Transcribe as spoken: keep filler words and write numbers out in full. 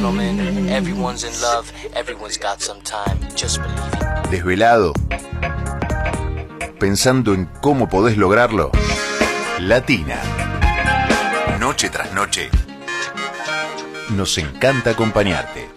gentlemen, everyone's in love, everyone's got some time, just believe it. Desvelado, pensando en cómo podés lograrlo. Latina. Noche tras noche. Nos encanta acompañarte.